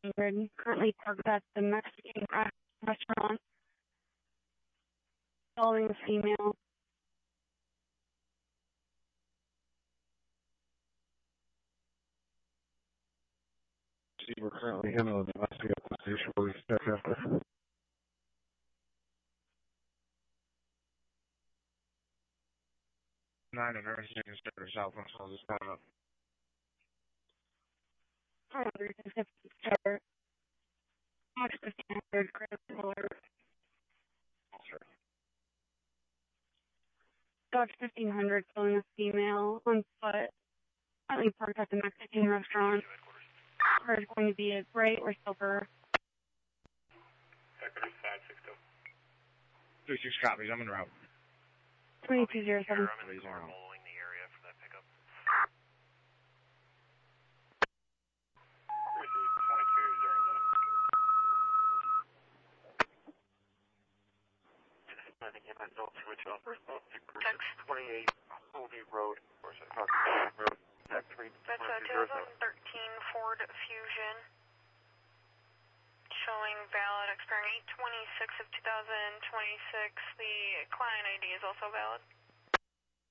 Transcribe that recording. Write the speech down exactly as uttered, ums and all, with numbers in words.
currently parked at the Mexican restaurant, following a female. We're currently handling the domestic at the station where we expect after. Nine and Earth Second Sector Southwest Hall is coming up. one hundred fifty star. March fifteen hundred, critical alert. Sure. Dodge fifteen hundred, killing a female on foot. Currently parked at the Mexican restaurant. There's going to be a gray or silver. Sector five six two. Three six copies, I'm en route. twenty-two zero seven. I'm in the car following the area for that pickup. Received twenty-two zero seven. I think you might know switch off. Text. twenty-eight Holvey Road. Or is it Road? Tech three. That's a twenty thirteen Ford Fusion. Showing valid, expiring eight twenty-six of two thousand twenty-six. The client I D is also valid.